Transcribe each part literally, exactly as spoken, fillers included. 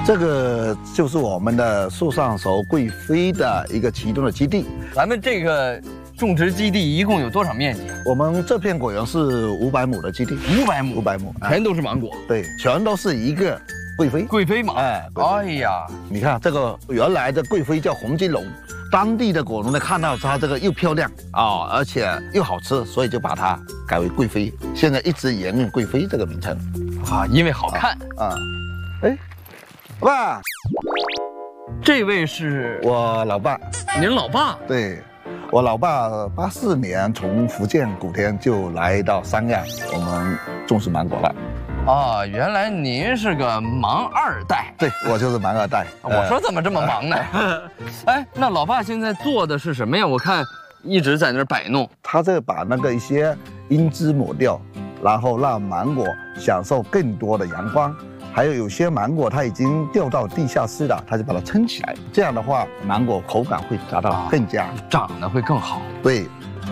这个就是我们的树上熟贵妃的一个启动的基地。 咱们这个种植基地一共有多少面积？ 我们这片果园是五百亩的基地， 五百亩， 五百亩， 全都是芒果。 对，全都是一个贵妃。 贵妃芒， 哎， 哎呀， 你看这个原来的贵妃叫红金龙，当地的果农呢看到它这个又漂亮啊，而且又好吃，所以就把它改为贵妃。现在一直沿用贵妃这个名称啊，因为好看啊。哎，爸， 这位是我老爸， 您老爸？ 对。我老爸八四年从福建莆田就来到三亚，我们种植芒果了。 啊，原来您是个芒二代。 对，我就是芒二代。 我说怎么这么忙呢？哎，那老爸现在做的是什么呀？我看一直在那儿摆弄。 他这把那个一些阴枝抹掉，然后让芒果享受更多的阳光。还有有些芒果它已经掉到地下室了，他就把它撑起来，这样的话芒果口感会达到更佳， 啊、长得会更好。 对，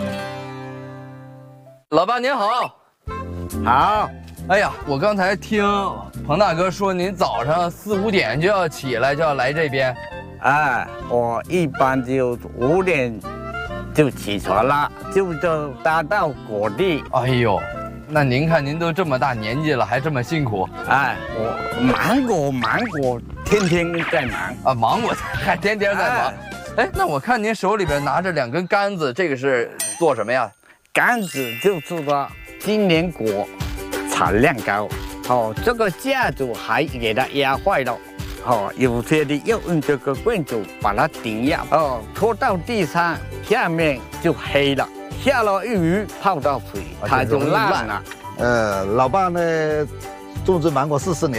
老爸您好。 好。 哎呀，我刚才听彭大哥说您早上四五点就要起来，就要来这边。 哎，我一般就五点就起床了，就就搭到果地。 哎呦。那您看，您都这么大年纪了，还这么辛苦。 哎，我芒果芒果天天在忙啊，芒果还天天在忙。哎，那我看您手里边拿着两根杆子，这个是做什么呀？ 杆子就做到今年果产量高。哦，这个架子还给它压坏了。哦，有些的要用这个棍子把它顶压。哦，拖到地上，下面就黑了。下了雨泡到水，它就烂了。 呃，老爸呢，种植芒果四十年。